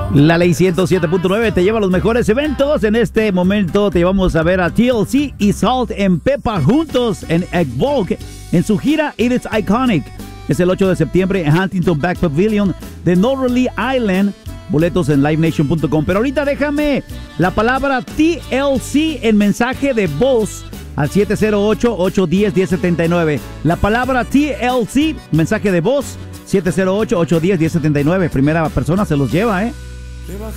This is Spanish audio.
La Ley 107.9 te lleva a los mejores eventos. En este momento te llevamos a ver a TLC y Salt and Peppa juntos en Evoke en su gira It Is Iconic. Es el 8 de septiembre en Huntington Back Pavilion de Norley Island. Boletos en livenation.com. Pero ahorita déjame la palabra TLC en mensaje de voz al 708-810-1079. La palabra TLC, mensaje de voz, 708-810-1079. Primera persona se los lleva,